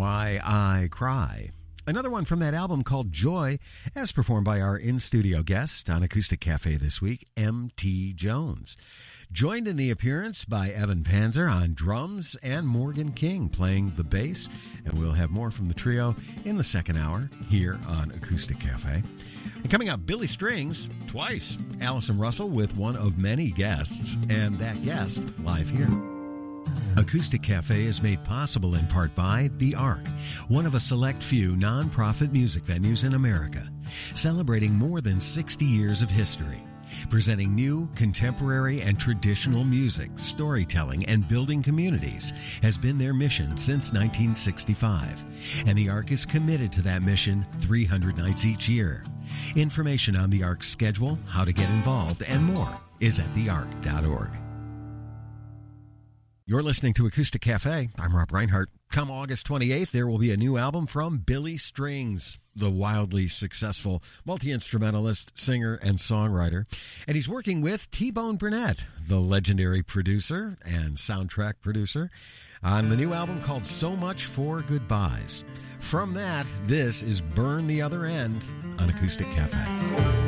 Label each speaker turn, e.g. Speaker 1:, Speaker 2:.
Speaker 1: Why I Cry. Another one from that album called Joy, as performed by our in-studio guest on Acoustic Cafe this week, M.T. Jones. Joined in the appearance by Evan Panzer on drums and Morgan King playing the bass. And we'll have more from the trio in the second hour here on Acoustic Cafe. And coming up, Billy Strings, twice. Allison Russell with one of many guests, and that guest live here. Acoustic Cafe is made possible in part by The Ark, one of a select few non-profit music venues in America, celebrating more than 60 years of history. Presenting new, contemporary, and traditional music, storytelling, and building communities has been their mission since 1965. And the Ark is committed to that mission 300 nights each year. Information on the Ark's schedule, how to get involved, and more is at theark.org. You're listening to Acoustic Cafe. I'm Rob Reinhardt. Come August 28th, there will be a new album from Billy Strings, the wildly successful multi-instrumentalist, singer, and songwriter. And he's working with T-Bone Burnett, the legendary producer and soundtrack producer, on the new album called So Much for Goodbyes. From that, this is Burn the Other End on Acoustic Cafe.